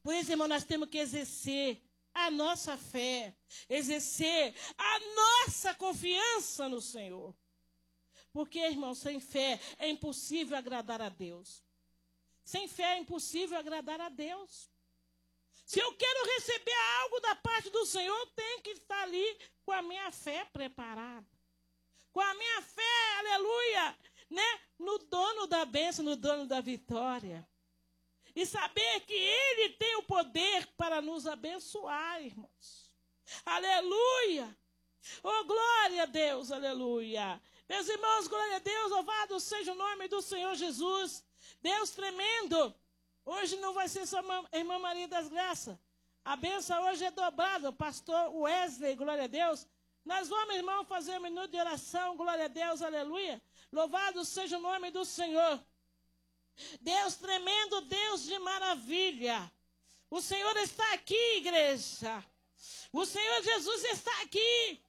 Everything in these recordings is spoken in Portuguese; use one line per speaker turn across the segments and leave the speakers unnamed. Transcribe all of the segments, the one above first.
Por isso, irmão, nós temos que exercer a nossa fé, exercer a nossa confiança no Senhor. Porque, irmão, sem fé é impossível agradar a Deus. Sem fé é impossível agradar a Deus. Se eu quero receber algo da parte do Senhor, eu tenho que estar ali com a minha fé preparada. Com a minha fé, aleluia, né? No dono da bênção, no dono da vitória. E saber que Ele tem o poder para nos abençoar, irmãos. Aleluia! Oh, glória a Deus, aleluia! Meus irmãos, glória a Deus, louvado seja o nome do Senhor Jesus. Deus tremendo. Hoje não vai ser só a irmã Maria das Graças. A bênção hoje é dobrada. O pastor Wesley, glória a Deus. Nós vamos, irmão, fazer um minuto de oração. Glória a Deus, aleluia. Louvado seja o nome do Senhor. Deus tremendo, Deus de maravilha. O Senhor está aqui, igreja. O Senhor Jesus está aqui.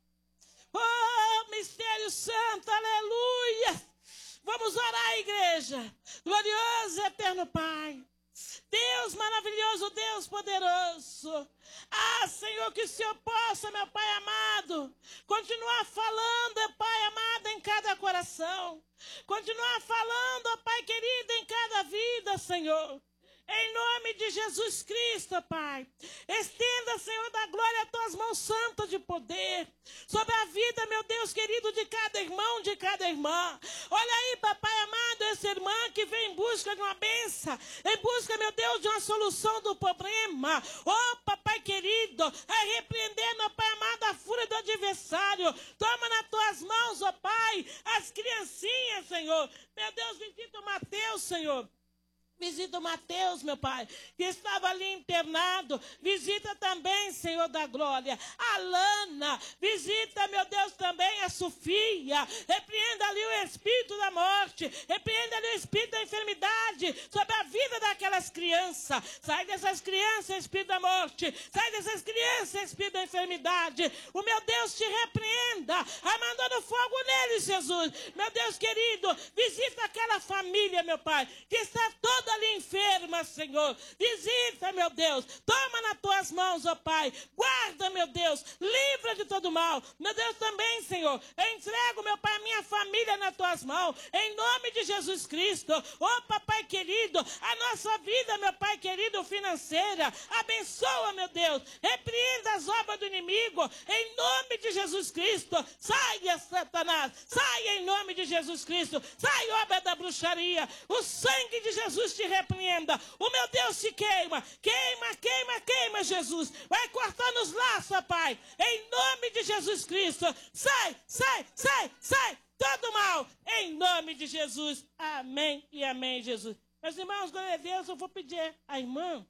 Oh, mistério santo, aleluia. Vamos orar, igreja. Glorioso, eterno Pai. Deus maravilhoso, Deus poderoso. Ah, Senhor, que o Senhor possa, meu Pai amado, continuar falando, Pai amado, em cada coração. Continuar falando, ó Pai querido, em cada vida, Senhor. Em nome de Jesus Cristo, Pai. Estenda, Senhor da glória, as tuas mãos santas de poder sobre a vida, meu Deus querido, de cada irmão, de cada irmã. Olha aí, papai amado, essa irmã que vem em busca de uma bênção, em busca, meu Deus, de uma solução do problema. Oh, papai querido, repreendendo, ó Pai amado, a fúria do adversário. Toma nas tuas mãos, ó Pai, as criancinhas, Senhor. Meu Deus, bendito Mateus, Senhor. Visita o Mateus, meu Pai, que estava ali internado. Visita também, Senhor da glória, a Lana. Visita, meu Deus, também a Sofia. Repreenda ali o espírito da morte. Repreenda ali o espírito da enfermidade sobre a vida daquelas crianças. Sai dessas crianças, espírito da morte. Sai dessas crianças, espírito da enfermidade. O meu Deus te repreenda, mandando fogo neles, Jesus. Meu Deus querido, visita aquela família, meu Pai, que está toda ali enferma, Senhor. Visita, meu Deus. Toma nas tuas mãos, ó Pai. Guarda, meu Deus. Livra de todo mal. Meu Deus, também, Senhor. Eu entrego, meu Pai, a minha família nas tuas mãos. Em nome de Jesus Cristo. Ó, Papai querido, a nossa vida, meu Pai querido, financeira. Abençoa, meu Deus. Repreenda as obras do inimigo. Em nome de Jesus Cristo. Saia, Satanás. Saia em nome de Jesus Cristo. Saia, obra da bruxaria. O sangue de Jesus te repreenda. O meu Deus se queima. Queima, queima, queima, Jesus. Vai cortando os laços, Pai. Em nome de Jesus Cristo. Sai, sai, sai, sai. Todo mal. Em nome de Jesus. Amém e amém, Jesus. Meus irmãos, glória a Deus, eu vou pedir à irmã.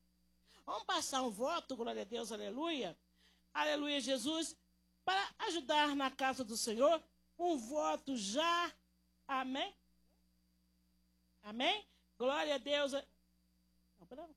Vamos passar um voto, glória a Deus, aleluia. Aleluia, Jesus. Para ajudar na casa do Senhor. Um voto já. Amém. Amém. Glória a Deus. Não.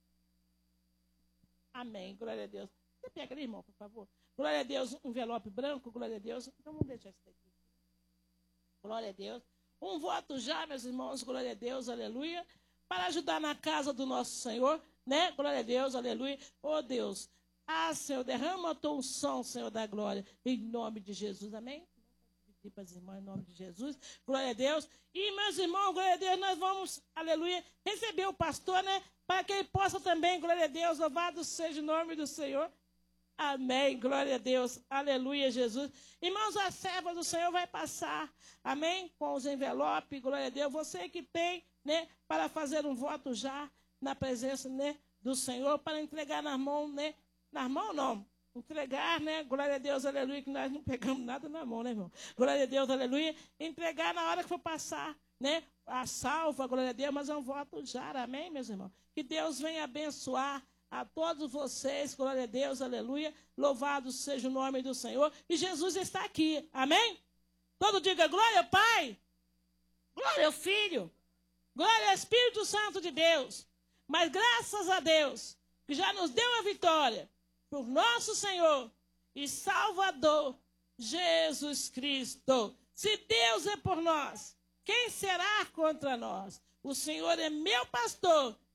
Amém. Glória a Deus. Você pega ali, irmão, por favor. Glória a Deus. Um envelope branco. Glória a Deus. Então vamos deixar isso daqui. Glória a Deus. Um voto já, meus irmãos. Glória a Deus. Aleluia. Para ajudar na casa do nosso Senhor. Né? Glória a Deus. Aleluia. Oh, Deus. Ah, Senhor, derrama a tua unção, Senhor da glória. Em nome de Jesus. Amém. Para as irmãs, em nome de Jesus, glória a Deus. E meus irmãos, glória a Deus, nós vamos, aleluia, receber o pastor, né? Para que ele possa também, glória a Deus, louvado seja o nome do Senhor. Amém, glória a Deus, aleluia, Jesus. Irmãos, a serva do Senhor vai passar, amém, com os envelopes, glória a Deus. Você que tem, né, para fazer um voto já na presença, né, do Senhor, para entregar nas mãos, né? Nas mãos não. Entregar, né? Glória a Deus, aleluia, que nós não pegamos nada na mão, né, irmão? Glória a Deus, aleluia. Entregar na hora que for passar, né? A salva, glória a Deus, mas é um voto já, amém, meus irmãos? Que Deus venha abençoar a todos vocês, glória a Deus, aleluia. Louvado seja o nome do Senhor. E Jesus está aqui, amém? Todo diga glória ao Pai, glória ao Filho, glória ao Espírito Santo de Deus. Mas graças a Deus, que já nos deu a vitória, por nosso Senhor e Salvador, Jesus Cristo. Se Deus é por nós, quem será contra nós? O Senhor é meu pastor